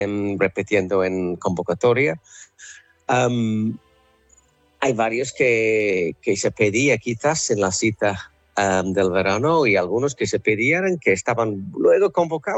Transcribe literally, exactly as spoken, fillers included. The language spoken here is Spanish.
repitiendo en convocatoria. Um, hay varios que, que se pedía quizás en la cita um, del verano y algunos que se pedían que estaban luego convocados.